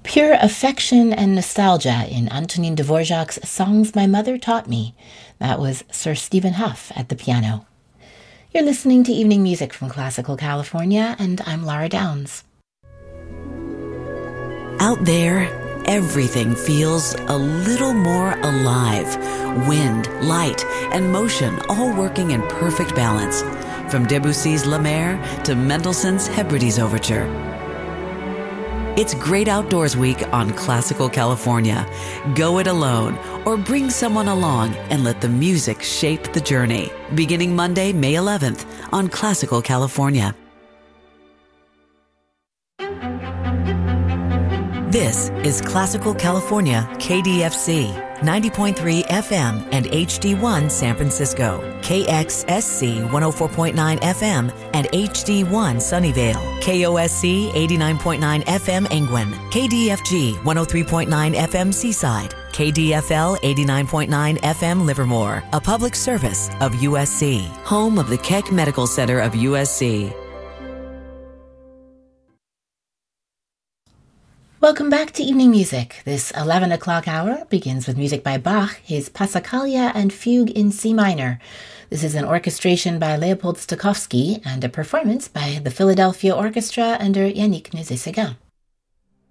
Pure affection and nostalgia in Antonin Dvorak's Songs My Mother Taught Me. That was Sir Stephen Huff at the piano. You're listening to Evening Music from Classical California, and I'm Laura Downs. Out there, everything feels a little more alive. Wind, light, and motion all working in perfect balance. From Debussy's La Mer to Mendelssohn's Hebrides Overture. It's Great Outdoors Week on Classical California. Go it alone or bring someone along and let the music shape the journey. Beginning Monday, May 11th on Classical California. This is Classical California, KDFC, 90.3 FM and HD1 San Francisco, KXSC 104.9 FM and HD1 Sunnyvale, KOSC 89.9 FM Angwin, KDFG 103.9 FM Seaside, KDFL 89.9 FM Livermore, a public service of USC, home of the Keck Medical Center of USC. Welcome back to Evening Music. This 11 o'clock hour begins with music by Bach, his Passacaglia and Fugue in C minor. This is an orchestration by Leopold Stokowski and a performance by the Philadelphia Orchestra under Yannick Nézet-Séguin.